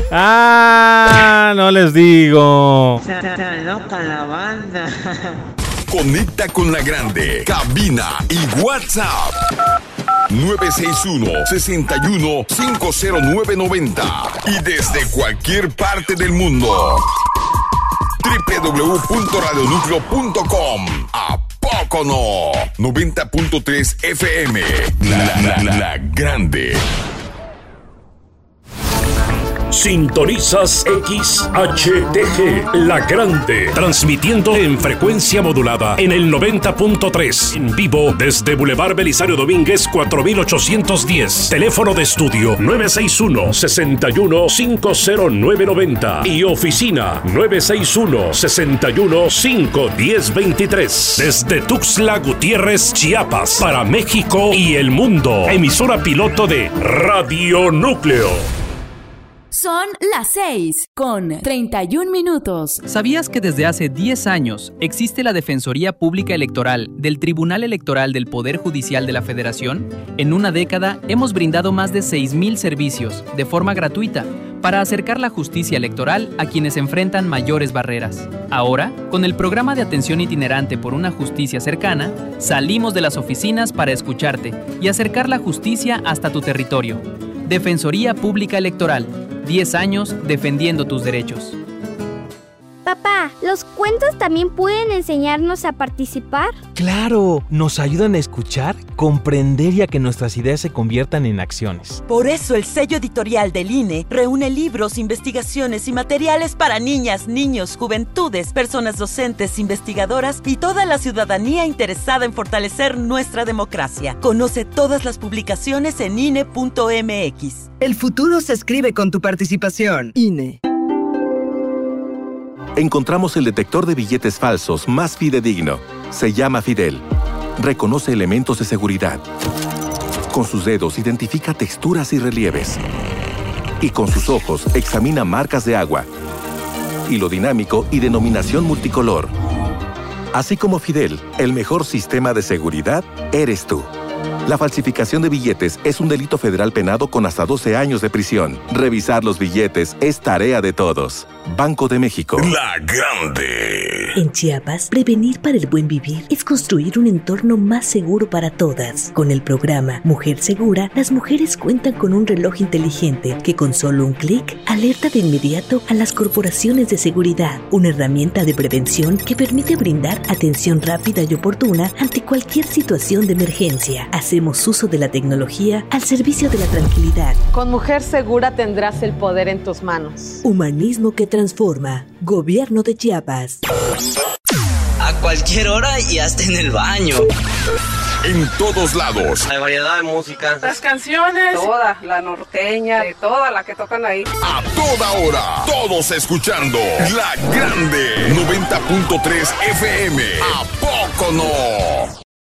No les digo. Está loca la banda. Conecta con la grande. Cabina y WhatsApp. 961-61-50990. Y desde cualquier parte del mundo. www.radionucleo.com. ¿A poco no? 90.3 FM. La grande. Sintonizas XHTG, La Grande, transmitiendo en frecuencia modulada en el 90.3, en vivo desde Boulevard Belisario Domínguez 4810, teléfono de estudio 961-61-50990 y oficina 961-61-51023, desde Tuxtla Gutiérrez, Chiapas, para México y el mundo, emisora piloto de Radio Núcleo. Son las 6:31. ¿Sabías que desde hace 10 años existe la Defensoría Pública Electoral del Tribunal Electoral del Poder Judicial de la Federación? En una década hemos brindado más de 6,000 servicios de forma gratuita para acercar la justicia electoral a quienes enfrentan mayores barreras. Ahora, con el programa de atención itinerante por una justicia cercana, salimos de las oficinas para escucharte y acercar la justicia hasta tu territorio. Defensoría Pública Electoral. 10 años defendiendo tus derechos. Papá, ¿los cuentos también pueden enseñarnos a participar? ¡Claro! Nos ayudan a escuchar, comprender y a que nuestras ideas se conviertan en acciones. Por eso el sello editorial del INE reúne libros, investigaciones y materiales para niñas, niños, juventudes, personas docentes, investigadoras y toda la ciudadanía interesada en fortalecer nuestra democracia. Conoce todas las publicaciones en INE.mx. El futuro se escribe con tu participación. INE. Encontramos el detector de billetes falsos más fidedigno. Se llama Fidel. Reconoce elementos de seguridad. Con sus dedos identifica texturas y relieves. Y con sus ojos examina marcas de agua. Hilo dinámico y denominación multicolor. Así como Fidel, el mejor sistema de seguridad eres tú. La falsificación de billetes es un delito federal penado con hasta 12 años de prisión. Revisar los billetes es tarea de todos. Banco de México. La Grande. En Chiapas, prevenir para el buen vivir es construir un entorno más seguro para todas. Con el programa Mujer Segura, las mujeres cuentan con un reloj inteligente que con solo un clic alerta de inmediato a las corporaciones de seguridad. Una herramienta de prevención que permite brindar atención rápida y oportuna ante cualquier situación de emergencia. Hacemos uso de la tecnología al servicio de la tranquilidad. Con Mujer Segura tendrás el poder en tus manos. Humanismo que transforma. Gobierno de Chiapas. A cualquier hora y hasta en el baño. En todos lados. Hay variedad de música. Las canciones. Toda, la norteña, de toda la que tocan ahí. A toda hora. Todos escuchando. La Grande. 90.3 FM. ¿A poco no?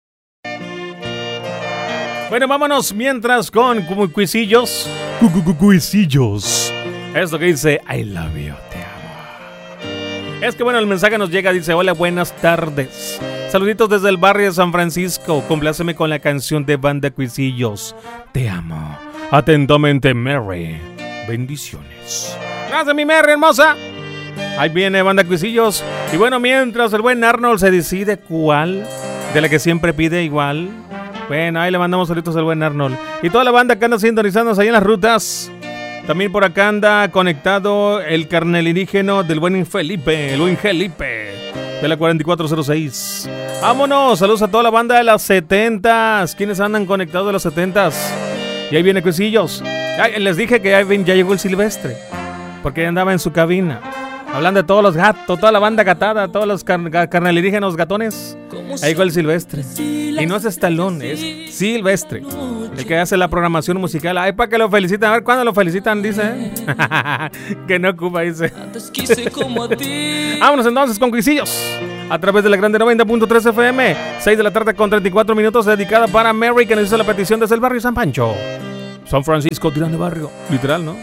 Bueno, vámonos mientras con cuisillos. Cuisillos. Esto que dice I love you, te amo. Es que bueno, el mensaje nos llega, dice: hola, buenas tardes. Saluditos desde el barrio de San Francisco. Compláceme con la canción de Banda Cuisillos, te amo. Atentamente, Mary. Bendiciones. Gracias, mi Mary hermosa. Ahí viene Banda Cuisillos. Y bueno, mientras el buen Arnold se decide cuál de la que siempre pide igual. Bueno, ahí le mandamos saludos al buen Arnold. Y toda la banda que anda sintonizándonos ahí en las rutas. También por acá anda conectado el carnelirígeno del buen Felipe, el buen Felipe, de la 4406. ¡Vámonos! Saludos a toda la banda de las 70s. ¿Quiénes andan conectados de las 70s? Y ahí viene Cuisillos. Les dije que ya llegó el Silvestre, porque andaba en su cabina. Hablando de todos los gatos, toda la banda gatada, todos los carnelirígenos gatones. Ahí llegó el Silvestre. Y no es Stallone, es Silvestre, el que hace la programación musical. Ay, para que lo feliciten. A ver cuándo lo felicitan, dice. Que no ocupa, dice. Vámonos entonces con Cuisillos. A través de la Grande 90.3 FM. 6 de la tarde con 34 minutos. Dedicada para Mary, que nos hizo la petición desde el barrio San Pancho. San Francisco, tirando barrio. Literal, ¿no?